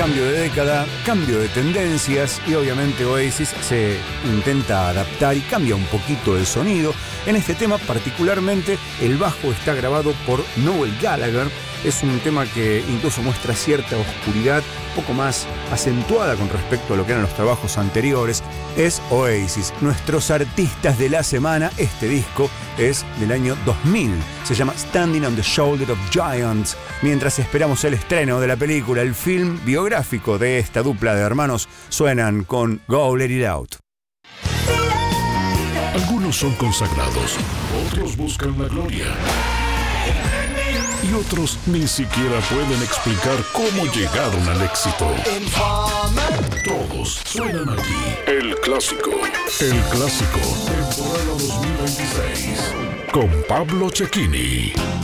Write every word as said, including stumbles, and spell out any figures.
cambio de década, cambio de tendencias y obviamente Oasis se intenta adaptar y cambia un poquito el sonido. En este tema particularmente el bajo está grabado por Noel Gallagher. Es un tema que incluso muestra cierta oscuridad, un poco más acentuada con respecto a lo que eran los trabajos anteriores. Es Oasis, nuestros artistas de la semana. Este disco es del año dos mil, se llama Standing on the Shoulder of Giants. Mientras esperamos el estreno de la película, el film biográfico de esta dupla de hermanos, suenan con Go Let It Out. Algunos son consagrados, otros buscan la gloria. Y otros ni siquiera pueden explicar cómo llegaron al éxito. Todos suenan aquí. El Clásico. El Clásico. Temporada dos mil veintiséis. Con Pablo Cecchini.